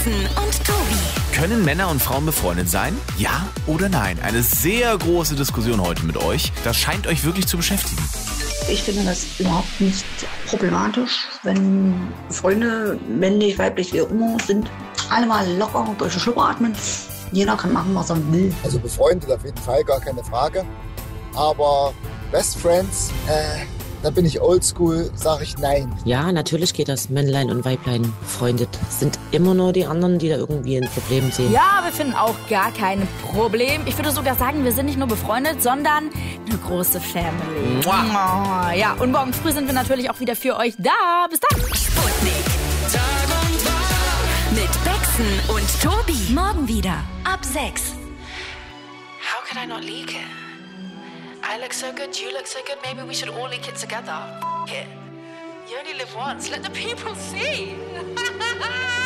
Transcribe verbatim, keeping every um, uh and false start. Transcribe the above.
Baxen und Tobi. Können Männer und Frauen befreundet sein? Ja oder nein? Eine sehr große Diskussion heute mit euch. Das scheint euch wirklich zu beschäftigen. Ich finde das überhaupt nicht problematisch, wenn Freunde, männlich, weiblich, wie auch immer, sind, alle mal locker durch den Schlupper atmen. Jeder kann machen, was er will. Also befreundet auf jeden Fall, gar keine Frage. Aber Best Friends, äh, da bin ich oldschool, sage ich nein. Ja, natürlich geht das. Männlein und Weiblein befreundet. Sind immer nur die anderen, die da irgendwie ein Problem sehen. Ja, wir finden auch gar kein Problem. Ich würde sogar sagen, wir sind nicht nur befreundet, sondern eine große Family. Mua. Ja, und morgen früh sind wir natürlich auch wieder für euch da. Bis dann. Sputnik. Tag und Tag. Mit Baxen und Tobi. Morgen wieder ab sechs. How could I not leak it? I look so good, you look so good, maybe we should all leak it together. F it. You only live once, let the people see.